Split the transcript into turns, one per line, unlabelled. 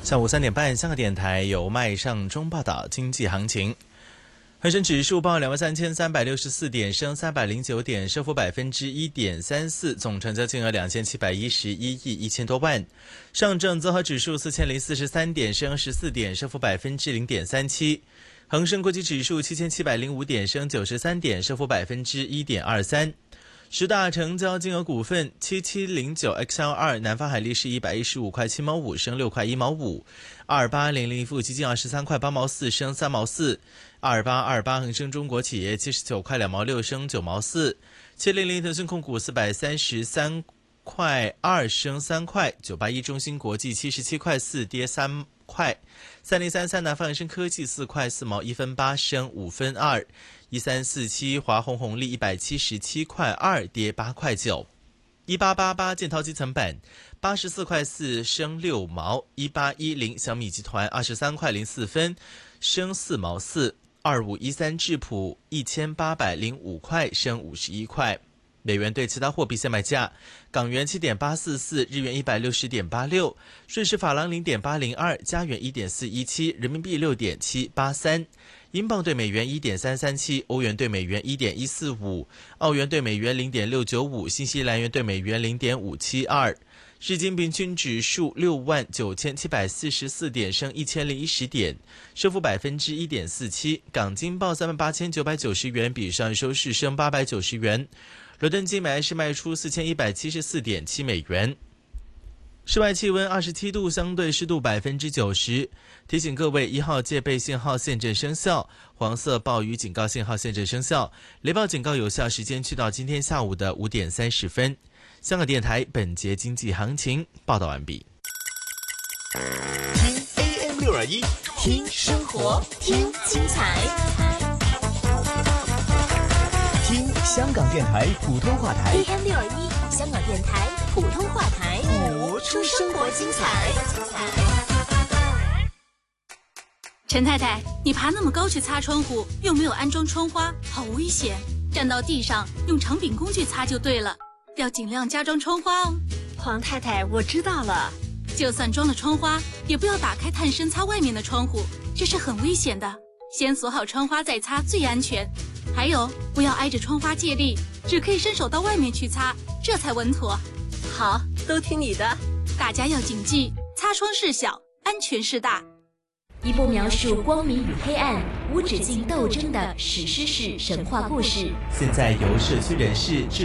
下午3点半，香港电台由麦尚中报道经济行情。恒生指数报23,364点，升309点，升幅1.34%，总成交金额2711亿1000多万。上证综合指数4043点，升14点，升幅0.37%。恒生国际指数7705点，升93点，升幅1.23%。十大成交金额股份7709XL2 南方海力士115块7毛5，升6块1毛5；2800富基金23块8毛4，升3毛4；2828恒生中国企业79块2毛6，升9毛4；700腾讯控股433块2，升3块；981中芯国际77块4，跌3块；3033南方恒生科技4块4毛1分8，升5分2；1347华虹红利177块2，跌8块9；1888建滔基层板84块4，升6毛；1810小米集团23块04分，升4毛4；2513智普1805块，升51块。美元对其他货币现卖价：港元7.844，日元160.86，瑞士法郎0.802，加元1.417，人民币6.783，英镑对美元1.337，欧元对美元1.145，澳元对美元0.695，新西兰元对美元0.572。日经平均指数69744点，升1010点，升幅1.47%。港金报38990元，比上日收市升890元。伦敦金买是卖出4174.7美元。室外气温27度，相对湿度90%。提醒各位，1号戒备信号现正生效，黄色暴雨警告信号现正生效，雷暴警告有效时间去到今天下午的5点30分。香港电台本节经济行情报道完毕。
听 AM621，听生活，听精彩。听香港电台普通话台
AM621，香港电台普通话台，
播出生活精彩。
陈太太，你爬那么高去擦窗户，又没有安装窗花，好危险！站到地上用长柄工具擦就对了，要尽量加装窗花哦。
黄太太，我知道了。
就算装了窗花，也不要打开探身擦外面的窗户，这是很危险的。先锁好窗花再擦最安全。还有，不要挨着窗花借力，只可以伸手到外面去擦，这才稳妥。
好，都听你的。
大家要谨记，擦窗事小，安全事大。
一部描述光明与黑暗、无止境斗争的史诗式神话故事，
现在由社区人士制